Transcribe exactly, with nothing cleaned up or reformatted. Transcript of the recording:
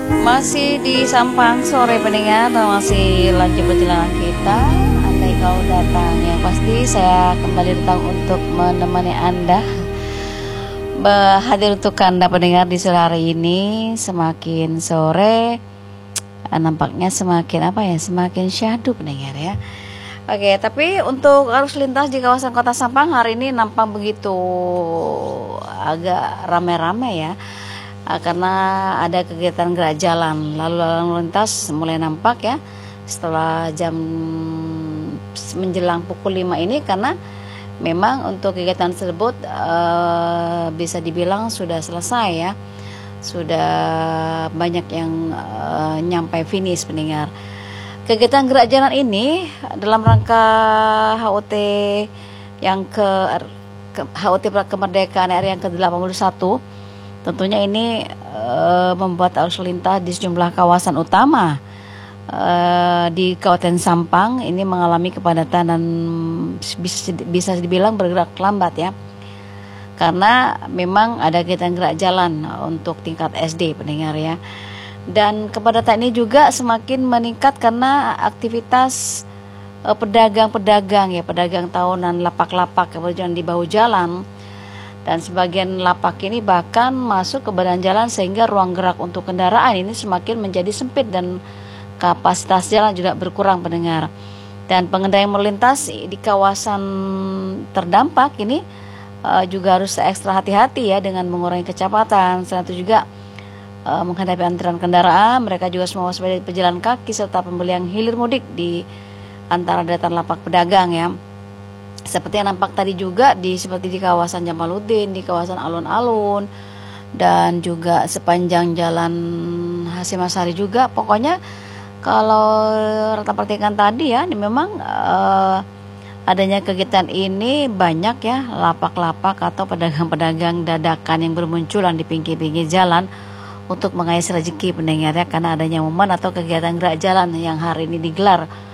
Masih di Sampang sore pendengar, masih lanjut perjalanan kita. Andai kau datang, yang pasti saya kembali datang untuk menemani Anda, hadir untuk Anda pendengar di sore hari ini. Semakin sore nampaknya semakin apa ya, semakin syahdu pendengar ya. Oke, tapi untuk arus lintas di kawasan Kota Sampang hari ini nampak begitu agak ramai-ramai ya, karena ada kegiatan gerak jalan, lalu lalu lintas mulai nampak ya setelah jam menjelang pukul lima ini, karena memang untuk kegiatan tersebut uh, bisa dibilang sudah selesai ya, sudah banyak yang uh, nyampai finish pendengar. Kegiatan gerak jalan ini dalam rangka H O T yang ke, ke H O T kemerdekaan R I yang ke delapan puluh satu. Tentunya ini uh, membuat arus lintas di sejumlah kawasan utama uh, di Kabupaten Sampang ini mengalami kepadatan dan bisa, bisa dibilang bergerak lambat ya, karena memang ada kegiatan gerak jalan untuk tingkat S D pendengar ya. Dan kepadatan ini juga semakin meningkat karena aktivitas uh, pedagang-pedagang ya, pedagang tahunan, lapak-lapak yang berjalan di bahu jalan. Dan sebagian lapak ini bahkan masuk ke badan jalan, sehingga ruang gerak untuk kendaraan ini semakin menjadi sempit dan kapasitas jalan juga berkurang pendengar. Dan pengendara yang melintas di kawasan terdampak ini uh, juga harus ekstra hati-hati ya dengan mengurangi kecepatan. Selain itu juga uh, menghadapi antrian kendaraan, mereka juga semua waspada pejalan kaki serta pembeli yang hilir mudik di antara deretan lapak pedagang ya. Seperti yang nampak tadi juga di seperti di kawasan Jamaluddin, di kawasan alun-alun, dan juga sepanjang jalan Hasyim Asy'ari juga. Pokoknya kalau rata perhatikan tadi ya, ini memang uh, adanya kegiatan ini banyak ya lapak-lapak atau pedagang-pedagang dadakan yang bermunculan di pinggir-pinggir jalan untuk mengais rezeki pendengar ya, karena adanya momen atau kegiatan gerak jalan yang hari ini digelar